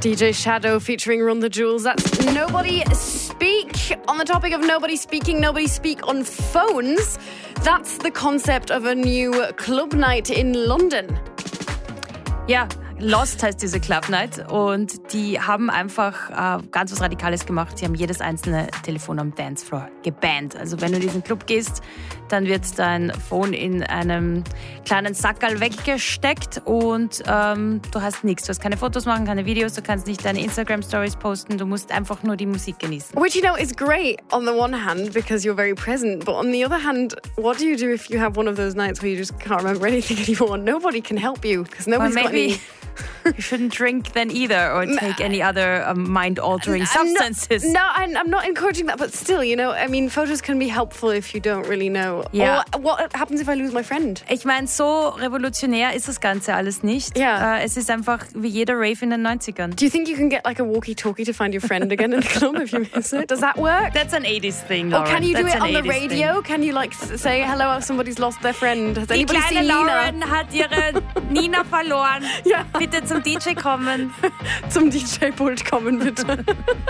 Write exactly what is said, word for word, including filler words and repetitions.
D J Shadow featuring Run the Jewels. That's Nobody Speak. On the topic of nobody speaking, nobody speak on phones. That's the concept of a new club night in London. Ja, Lost heißt diese Club Night und die haben einfach äh, ganz was Radikales gemacht. Sie haben jedes einzelne Telefon am Dancefloor gebannt. Also wenn du in diesen Club gehst, dann wird dein Phone in einem kleinen Sackerl weggesteckt und ähm, du hast nichts. Du hast keine Fotos machen, keine Videos, du kannst nicht deine Instagram-Stories posten, du musst einfach nur die Musik genießen. Which, you know, is great on the one hand because you're very present, but on the other hand, what do you do if you have one of those nights where you just can't remember anything anymore? Nobody can help you because nobody's well, maybe got any... You shouldn't drink then either or take any other um, mind-altering I'm substances. Not, no, I'm, I'm not encouraging that, but still, you know, I mean, photos can be helpful if you don't really know. Ja. Or what happens if I lose my friend? Ich meine, so revolutionär ist das Ganze alles nicht. Ja. Äh, es ist einfach wie jeder Rave in den neunzigern. Do you think you can get like a walkie-talkie to find your friend again in the club if you miss it? Does that work? That's an eighties thing, Or Lauren. can you do That's it on the an eighties radio? thing. Can you like s- say, hello, somebody's lost their friend? Has Die anybody kleine seen Nina? Lauren hat ihre Nina verloren. Ja. Bitte zum D J kommen. Zum D J-Pult kommen, bitte.